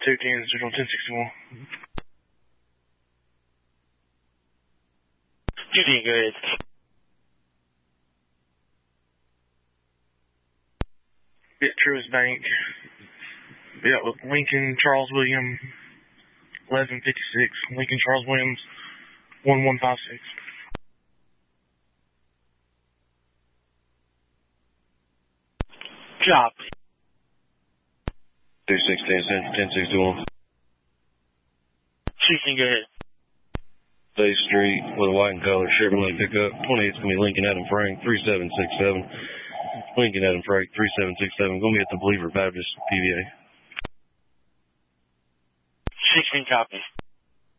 210, Central 1061. 210, go ahead. Yeah, Truist Bank. Yeah, with Lincoln Charles Williams, 1156. Lincoln Charles Williams, 1156. Copy. 216, Central 1061. 210, go ahead. Day Street with a white and color Chevrolet pickup. 28's going to be Lincoln Adam Frank, 3767. Lincoln Adam Frank, 3767. Going to be at the Believer Baptist, PVA. 16, copy.